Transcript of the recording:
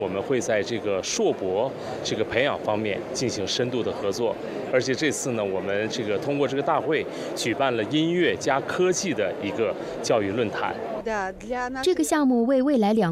我们会在这个硕博这个培养方面进行深度的合作，而且这次呢，我们这个通过这个大会举办了音乐加科技的一个教育论坛。 这个项目为未来2